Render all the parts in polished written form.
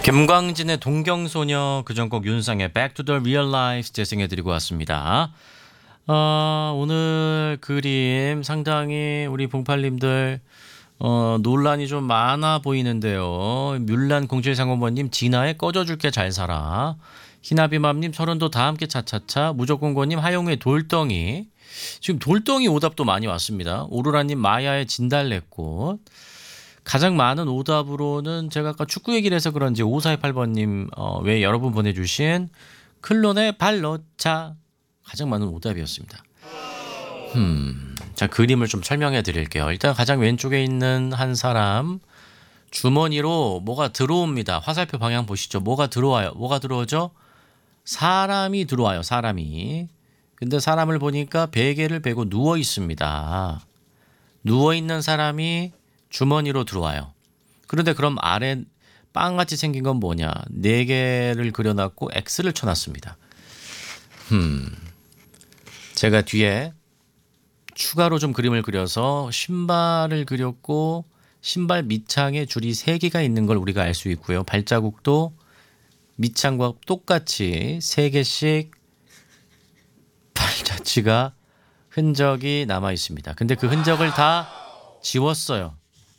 김광진의 동경소녀, 그전곡 윤상의 Back to the Real Life 재생해드리고 왔습니다. 오늘 그림 상당히 우리 봉팔님들 논란이 좀 많아 보이는데요. 뮬란 0735번님 진아에 꺼져줄게 잘 살아. 희나비맘님 서른도 다 함께 차차차. 무조건고님 하용우의 돌덩이. 지금 돌덩이 오답도 많이 왔습니다. 오로라님 마야의 진달래꽃. 가장 많은 오답으로는 제가 아까 축구 얘기를 해서 그런지 5428번님 외에 여러분 보내주신 클론의 발로차 가장 많은 오답이었습니다. 자, 그림을 좀 설명해 드릴게요. 일단 가장 왼쪽에 있는 한 사람 주머니로 뭐가 들어옵니다. 화살표 방향 보시죠. 뭐가 들어와요. 뭐가 들어오죠? 사람이 들어와요. 사람이. 근데 사람을 보니까 베개를 베고 누워 있습니다. 누워 있는 사람이 주머니로 들어와요. 그런데 그럼 아래 빵같이 생긴 건 뭐냐? 4개를 그려놨고 X를 쳐놨습니다. 제가 뒤에 추가로 좀 그림을 그려서 신발을 그렸고 신발 밑창에 줄이 3개가 있는 걸 우리가 알 수 있고요. 발자국도 밑창과 똑같이 3개씩 발자취가 흔적이 남아 있습니다. 근데 그 흔적을 다 지웠어요.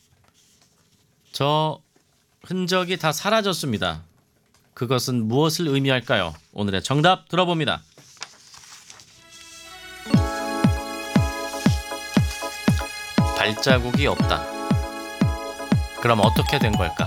저 흔적이 다 사라졌습니다. 그것은 무엇을 의미할까요? 오늘의 정답 들어봅니다. 발자국이 없다. 그럼 어떻게 된 걸까?